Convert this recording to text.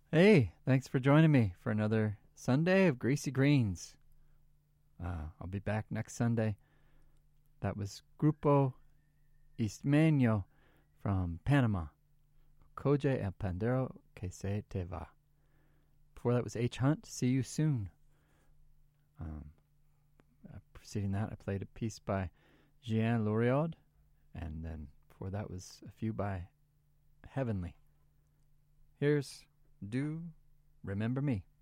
Hey, thanks for joining me for another Sunday of Greasy Greens. I'll be back next Sunday. That was Grupo Istmeño from Panama. Koje el Pandero que se te va. Before that was H. Hunt, See You Soon. Preceding that, I played a piece by Jean Loriod, and then before that was a few by Heavenly. Here's Do Remember Me.